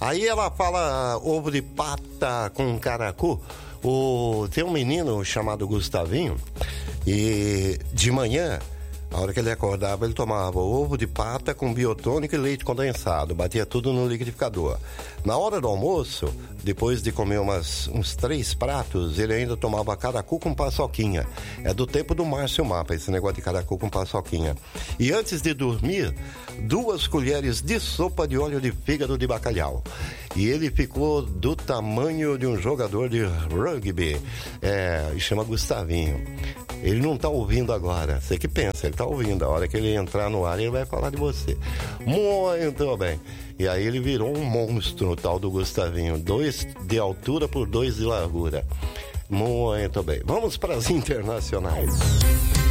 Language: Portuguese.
Aí ela fala ovo de pata com caracu. Tem um menino chamado Gustavinho e de manhã, a hora que ele acordava, ele tomava ovo de pata com biotônico e leite condensado, batia tudo no liquidificador. Na hora do almoço, depois de comer uns 3 pratos, ele ainda tomava caracu com paçoquinha. É do tempo do Márcio Mapa, esse negócio de caracu com paçoquinha. E antes de dormir, 2 colheres de sopa de óleo de fígado de bacalhau. E ele ficou do tamanho de um jogador de rugby. Chama Gustavinho. Ele não tá ouvindo agora. Você que pensa, ele tá ouvindo. A hora que ele entrar no ar, ele vai falar de você. Muito bem. E aí ele virou um monstro, o tal do Gustavinho. 2 de altura por 2 de largura. Muito bem. Vamos para as internacionais.